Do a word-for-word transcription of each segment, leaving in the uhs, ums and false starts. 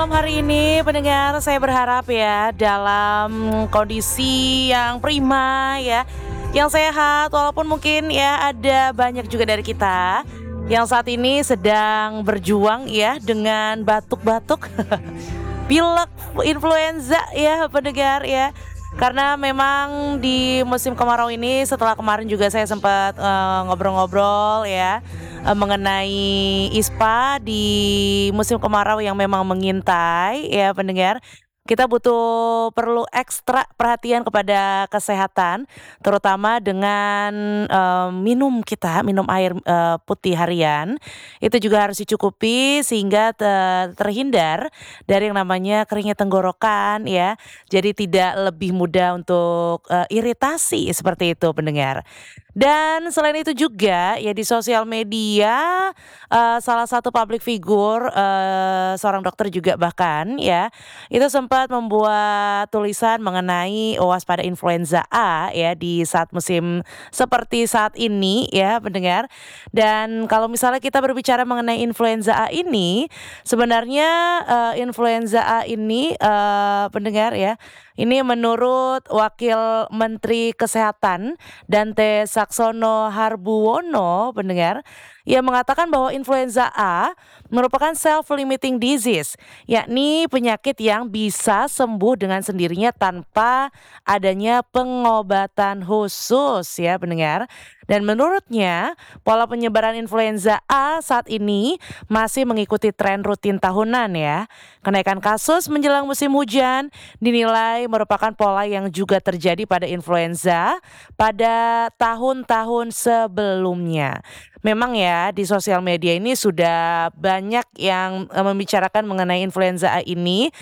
Malam hari ini pendengar saya berharap ya dalam kondisi yang prima ya, yang sehat walaupun mungkin ya ada banyak juga dari kita yang saat ini sedang berjuang ya dengan batuk-batuk, pilek, influenza ya pendengar ya. Karena memang di musim kemarau ini setelah kemarin juga saya sempat eh, ngobrol-ngobrol ya eh, mengenai ISPA di musim kemarau yang memang mengintai ya pendengar. Kita butuh perlu ekstra perhatian kepada kesehatan, terutama dengan eh, minum kita, minum air eh, putih harian. Itu juga harus dicukupi sehingga te- terhindar dari yang namanya keringnya tenggorokan ya. Jadi tidak lebih mudah untuk eh, iritasi seperti itu pendengar. Dan selain itu juga ya di sosial media eh, salah satu public figure eh, seorang dokter juga bahkan ya itu sempat membuat tulisan mengenai oh, waspada influenza A ya di saat musim seperti saat ini ya pendengar. Dan kalau misalnya kita berbicara mengenai influenza A ini, sebenarnya eh, influenza A ini eh, pendengar ya, ini menurut Wakil Menteri Kesehatan Dante Saxono Harbuwono pendengar, ia mengatakan bahwa influenza A merupakan self-limiting disease, yakni penyakit yang bisa sembuh dengan sendirinya tanpa adanya pengobatan khusus ya pendengar. Dan menurutnya, pola penyebaran influenza A saat ini masih mengikuti tren rutin tahunan ya. Kenaikan kasus menjelang musim hujan dinilai merupakan pola yang juga terjadi pada influenza pada tahun-tahun sebelumnya. Memang ya di sosial media ini sudah banyak yang eh, membicarakan mengenai influenza A ini.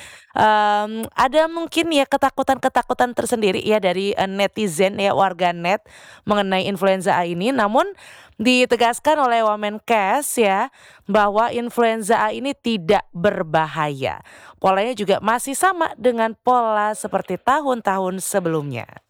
Em, ada mungkin ya ketakutan-ketakutan tersendiri ya dari eh, netizen ya warga net mengenai influenza A ini. Namun ditegaskan oleh Wamenkes ya bahwa influenza A ini tidak berbahaya. Polanya juga masih sama dengan pola seperti tahun-tahun sebelumnya.